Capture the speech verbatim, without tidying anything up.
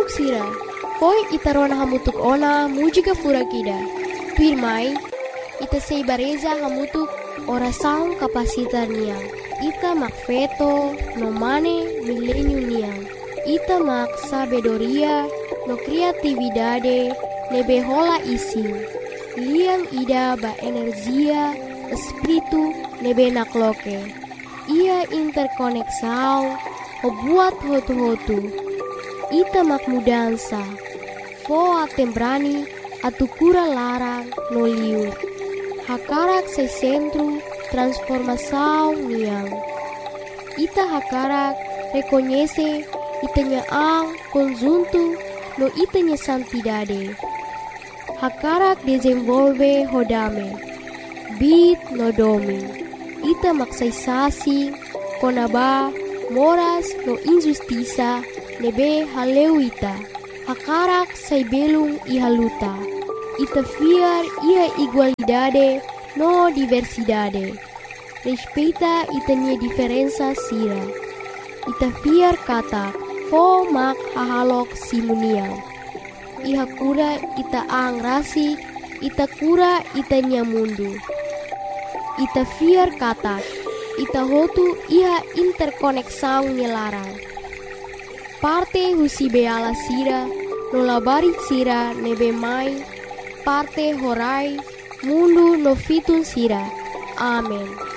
Manuk sira, poi ita rona hamutuk ona mujika furakida. Pirmai, ita sei bareza hamutuk ora saung kapasitar niang. Ita mak feto no mane milenium niang. Ita mak sabedoria no kreatividade nebe hola ising. Liang ida ba energia espiritu nebe nakloke. Ia interkoneksau o buat hotu-hotu. Ita mak mudansa. Foa tembrani atu kura larang no liur. Hakarak se centro transformação niang. Ita hakarak reconhece itanya ang conjunto no itanya santidade. Hakarak desenvolve hodame. Bit no domi. Ita maksaysasi konaba moras no injustiça nebe haleuita. Hakarak say belung ihaluta. Ita fiar ia igualdade no diversidade. Respeita itanya diferença sira. Ita fiar kata fo mak hahalok simuniang. Iha kura ita ang rasi, ita kura itanya mundu. Ita fiar kata, ita hotu iha interkoneksang nyelarang. Parte husi beala sira, nolabari sira nebe mai, parte horai, mundu no fitun sira. Amen.